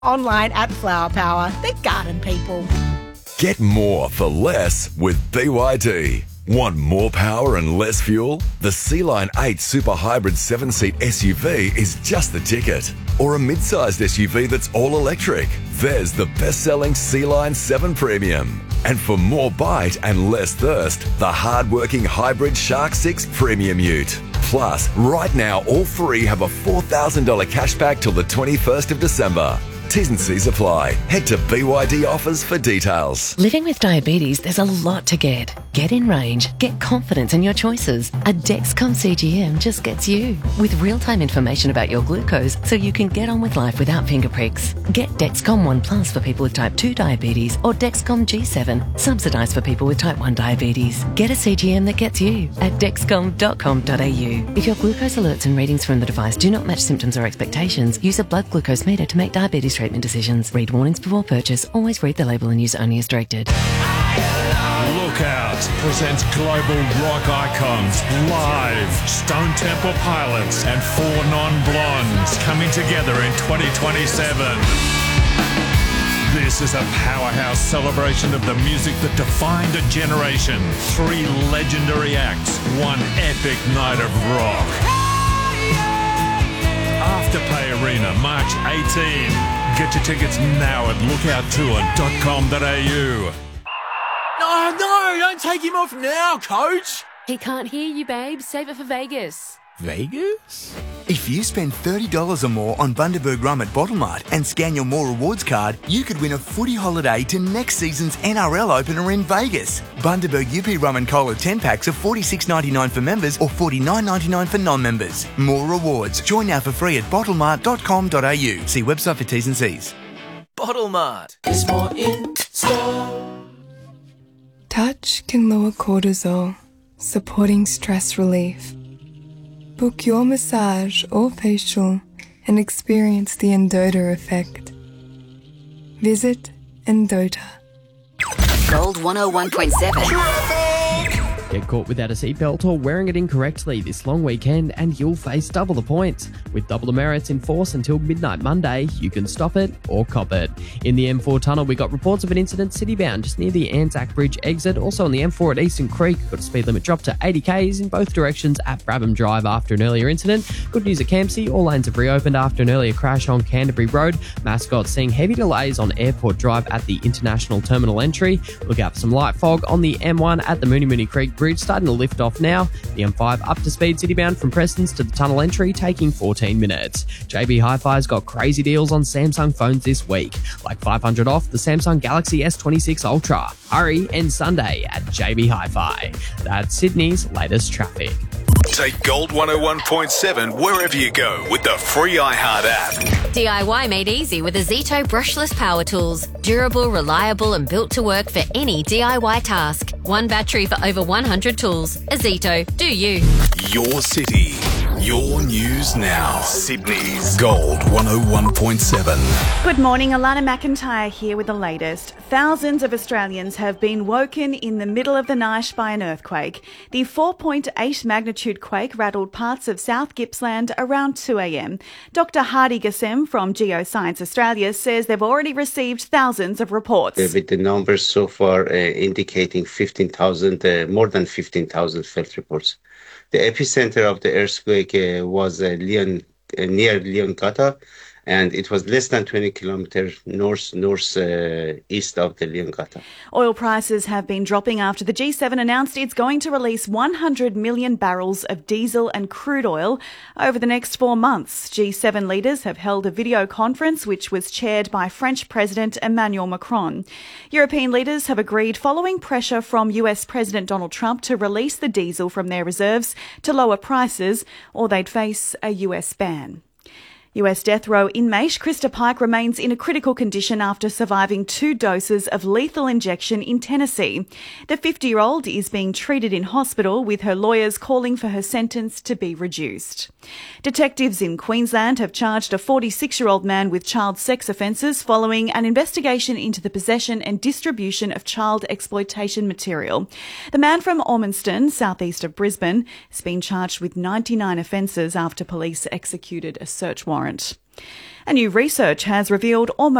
Online at Flower Power, the garden people. Get more for less with BYD. Want more power and less fuel? The Sea-Line 8 Super Hybrid 7-seat SUV is just the ticket. Or a mid-sized SUV that's all electric. There's the best-selling Sea-Line 7 Premium. And for more bite and less thirst, the hard-working hybrid Shark 6 Premium Ute. Plus, right now, all three have a $4,000 cashback till the 21st of December. T's and C's apply. Head to BYD Offers for details. Living with diabetes, there's a lot to get. Get in range. Get confidence in your choices. A Dexcom CGM just gets you. With real-time information about your glucose so you can get on with life without finger pricks. Get Dexcom One Plus for people with type 2 diabetes or Dexcom G7, subsidised for people with type 1 diabetes. Get a CGM that gets you at dexcom.com.au. If your glucose alerts and readings from the device do not match symptoms or expectations, use a blood glucose meter to make diabetes treatment decisions. Read warnings before purchase. Always read the label and use only as directed. Lookout presents global rock icons live. Stone Temple Pilots and Four Non-Blondes coming together in 2027. This is a powerhouse celebration of the music that defined a generation. 3 legendary acts, 1 epic night of rock. Afterpay Arena, March 18. Get your tickets now at lookouttour.com.au. Oh, no, don't take him off now, coach. He can't hear you, babe. Save it for Vegas. Vegas? If you spend $30 or more on Bundaberg Rum at Bottlemart and scan your More Rewards card, you could win a footy holiday to next season's NRL opener in Vegas. Bundaberg UP Rum and Cola 10-packs are $46.99 for members or $49.99 for non-members. More Rewards. Join now for free at bottlemart.com.au. See website for T's and C's. Bottlemart. There's more in store. Touch can lower cortisol, supporting stress relief. Book your massage or facial and experience the Endota effect. Visit Endota. Gold 101.7. Get caught without a seatbelt or wearing it incorrectly this long weekend and you'll face double the points. With double the merits in force until midnight Monday, you can stop it or cop it. In the M4 tunnel, we got reports of an incident citybound just near the Anzac Bridge exit. Also on the M4 at Eastern Creek, got a speed limit drop to 80 k's in both directions at Brabham Drive after an earlier incident. Good news at Campsie, all lanes have reopened after an earlier crash on Canterbury Road. Mascot seeing heavy delays on Airport Drive at the International Terminal entry. Look out for some light fog on the M1 at the Mooney Creek Bridge, starting to lift off now. The M5 up to speed citybound from Prestons to the tunnel entry, taking 14 minutes. JB Hi-Fi's got crazy deals on Samsung phones this week, like $500 off the Samsung Galaxy S26 Ultra. Hurry, end Sunday at JB Hi-Fi. That's Sydney's latest traffic. Take Gold 101.7 wherever you go with the free iHeart app. DIY made easy with a Zito brushless power tools. Durable, reliable and built to work for any DIY task. One battery for over 100 tools. A Zito. Do you. Your city. Your news now. Sydney's Gold 101.7. Good morning, Alana McIntyre here with the latest. Thousands of Australians have been woken in the middle of the night by an earthquake. The 4.8 magnitude quake rattled parts of South Gippsland around 2 a.m. Dr. Hardy Gassem from Geoscience Australia says they've already received thousands of reports. With the numbers so far indicating 15,000, more than 15,000 felt reports. The epicenter of the earthquake was near Leongatha, and it was less than 20 kilometers northeast of the Leongatha. Oil prices have been dropping after the G7 announced it's going to release 100 million barrels of diesel and crude oil over the next 4 months. G7 leaders have held a video conference which was chaired by French President Emmanuel Macron. European leaders have agreed following pressure from US President Donald Trump to release the diesel from their reserves to lower prices, or they'd face a US ban. US death row inmate Krista Pike remains in a critical condition after surviving 2 doses of lethal injection in Tennessee. The 50-year-old is being treated in hospital, with her lawyers calling for her sentence to be reduced. Detectives in Queensland have charged a 46-year-old man with child sex offences following an investigation into the possession and distribution of child exploitation material. The man from Ormiston, southeast of Brisbane, has been charged with 99 offences after police executed a search warrant. And new research has revealed almost